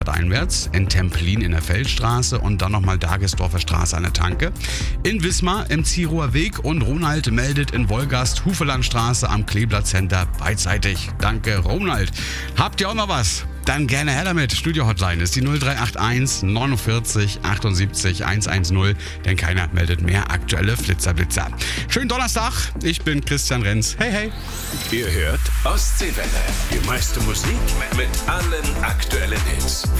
einwärts, in Templin in der Feldstraße und dann nochmal Dagesdorfer Straße an der Tanke. In Wismar im Zierower Weg und Ronald meldet in Wolgast Hufelandstraße am Kleeblatt Center beidseitig. Danke, Ronald. Habt ihr auch noch was? Dann gerne her damit. Studio-Hotline ist die 0381 49 78 110, denn keiner meldet mehr aktuelle Flitzer. Schönen Donnerstag, ich bin Christian Renz. Hey, hey. Ihr hört Ostseewelle. Die meiste Musik mit allen aktuellen Hits.